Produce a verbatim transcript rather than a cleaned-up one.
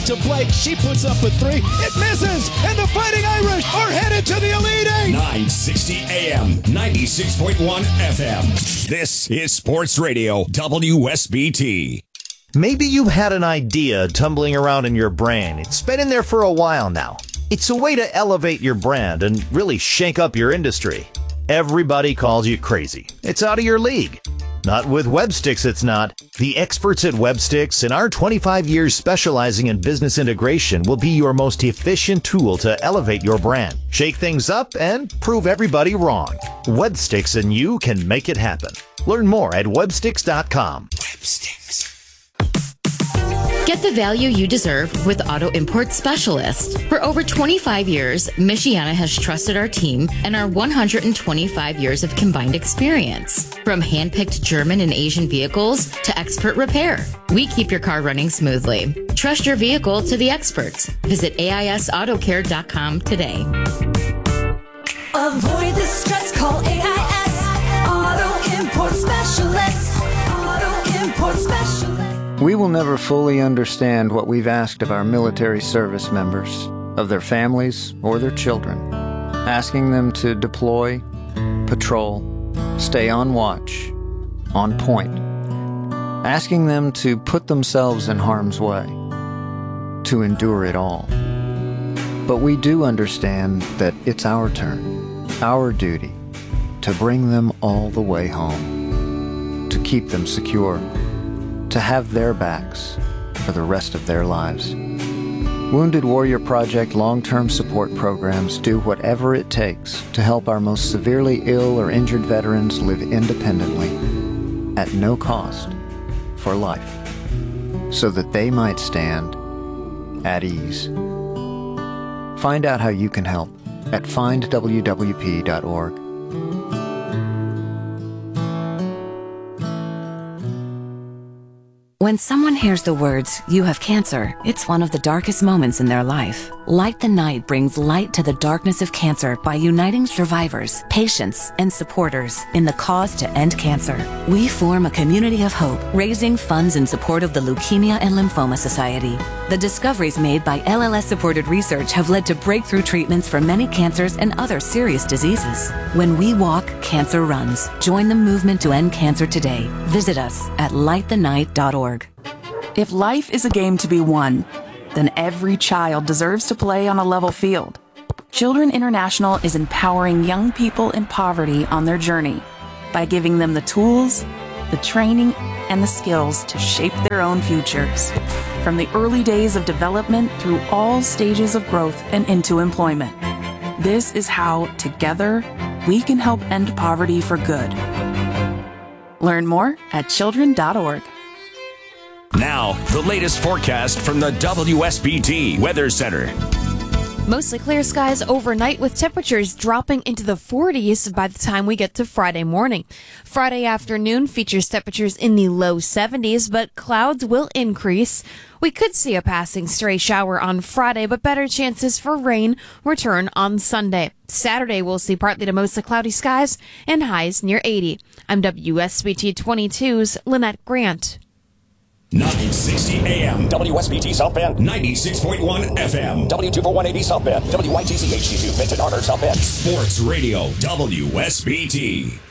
to Blake. She puts up a three. It misses, and the Fighting Irish are headed to the Elite Eight. nine sixty A M, ninety-six point one F M. This is Sports Radio W S B T. Maybe you've had an idea tumbling around in your brain. It's been in there for a while now. It's a way to elevate your brand and really shake up your industry. Everybody calls you crazy. It's out of your league. Not with Websticks, it's not. The experts at Websticks and our twenty-five years specializing in business integration will be your most efficient tool to elevate your brand, shake things up, and prove everybody wrong. Websticks and you can make it happen. Learn more at websticks dot com. Websticks. Get the value you deserve with Auto Import Specialist. For over twenty-five years, Michiana has trusted our team and our one hundred twenty-five years of combined experience. From hand-picked German and Asian vehicles to expert repair, we keep your car running smoothly. Trust your vehicle to the experts. Visit A I S auto care dot com today. Avoid the stress, call A I S Auto Import Specialist. Auto Import Specialist. We will never fully understand what we've asked of our military service members, of their families or their children, asking them to deploy, patrol, stay on watch, on point, asking them to put themselves in harm's way, to endure it all. But we do understand that it's our turn, our duty, to bring them all the way home, to keep them secure, to have their backs for the rest of their lives. Wounded Warrior Project long-term support programs do whatever it takes to help our most severely ill or injured veterans live independently, at no cost, for life, so that they might stand at ease. Find out how you can help at find w w p dot org. When someone hears the words, "You have cancer," it's one of the darkest moments in their life. Light the Night brings light to the darkness of cancer by uniting survivors, patients, and supporters in the cause to end cancer. We form a community of hope, raising funds in support of the Leukemia and Lymphoma Society. The discoveries made by L L S-supported research have led to breakthrough treatments for many cancers and other serious diseases. When we walk, cancer runs. Join the movement to end cancer today. Visit us at light the night dot org. If life is a game to be won, then every child deserves to play on a level field. Children International is empowering young people in poverty on their journey by giving them the tools, the training, and the skills to shape their own futures. From the early days of development through all stages of growth and into employment. This is how, together, we can help end poverty for good. Learn more at children dot org. Now, the latest forecast from the W S B T Weather Center. Mostly clear skies overnight with temperatures dropping into the forties by the time we get to Friday morning. Friday afternoon features temperatures in the low seventies, but clouds will increase. We could see a passing stray shower on Friday, but better chances for rain return on Sunday. Saturday, we'll see partly to mostly cloudy skies and highs near eighty. I'm W S B T twenty-two's Lynette Grant. nine sixty A M, W S B T South Bend, ninety-six point one F M, W two forty-one eighty South Bend, W Y T C H D two, Benton Harbor, South Bend. Sports Radio, W S B T.